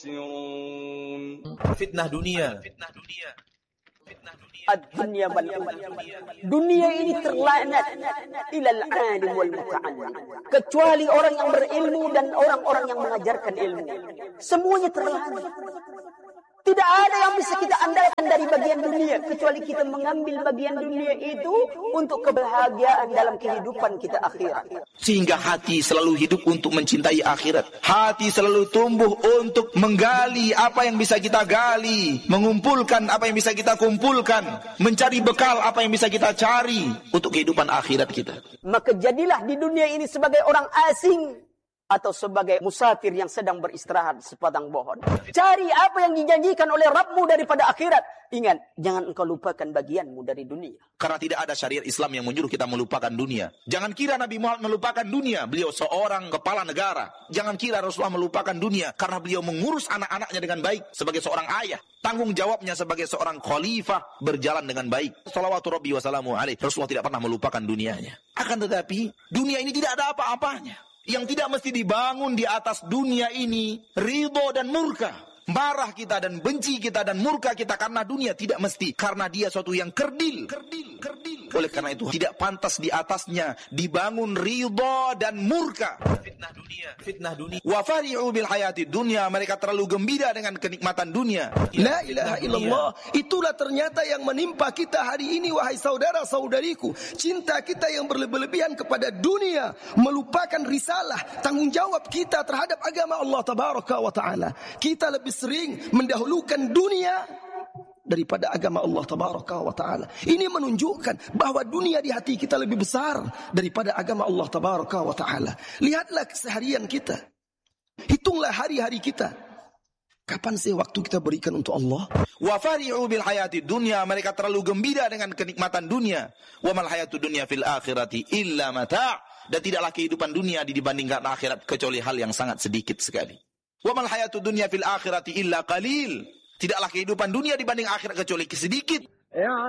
خاسرون. Fitnah dunia. Ad-dunya dunia ini terlaknat ilal alim wal muta'allim, kecuali orang yang berilmu dan orang-orang yang mengajarkan ilmu. Semuanya terlaknat. Tidak ada yang bisa kita andalkan dari bagian dunia kecuali kita mengambil bagian dunia itu untuk kebahagiaan dalam kehidupan kita akhirat. Sehingga hati selalu hidup untuk mencintai akhirat. Hati selalu tumbuh untuk menggali apa yang bisa kita gali, mengumpulkan apa yang bisa kita kumpulkan, mencari bekal apa yang bisa kita cari untuk kehidupan akhirat kita. Maka jadilah di dunia ini sebagai orang asing atau sebagai musafir yang sedang beristirahat di sepadang pohon. Cari apa yang dijanjikan oleh Rabbmu daripada akhirat. Ingat, jangan engkau lupakan bagianmu dari dunia. Karena tidak ada syariat Islam yang menyuruh kita melupakan dunia. Jangan kira Nabi Muhammad melupakan dunia. Beliau seorang kepala negara. Jangan kira Rasulullah melupakan dunia. Karena beliau mengurus anak-anaknya dengan baik. Sebagai seorang ayah. Tanggung jawabnya sebagai seorang khalifah berjalan dengan baik. Shalawatu Rabbi wa salamu alaihi. Rasulullah tidak pernah melupakan dunianya. Akan tetapi, dunia ini tidak ada apa-apanya. Yang tidak mesti dibangun di atas dunia ini ridho dan murka. Marah kita dan benci kita dan murka kita karena dunia tidak mesti. Karena dia suatu yang kerdil. Oleh karena itu tidak pantas di atasnya dibangun ridho dan murka. Fitnah dunia. Wa fari'u bil hayati dunya. Mereka terlalu gembira dengan kenikmatan dunia. La ilaha illallah. Itulah ternyata yang menimpa kita hari ini, wahai saudara-saudariku. Cinta kita yang berlebihan kepada dunia, melupakan risalah, tanggung jawab kita terhadap agama Allah tabaraka wa ta'ala. Kita lebih sering mendahulukan dunia daripada agama Allah tabaraka wa ta'ala. Ini menunjukkan bahwa dunia di hati kita lebih besar daripada agama Allah tabaraka wa ta'ala. Lihatlah keseharian kita. Hitunglah hari-hari kita. Kapan sih waktu kita berikan untuk Allah? Wa fari'u bil hayati dunya. Mereka terlalu gembira dengan kenikmatan dunia. Wa mal hayatu dunya fil akhirati illa mata'. Dan tidaklah kehidupan dunia dibandingkan akhirat kecuali hal yang sangat sedikit sekali. Wa mal hayatu dunya fil akhirati illa qalil. Tidaklah kehidupan dunia dibanding akhirat kecuali sedikit.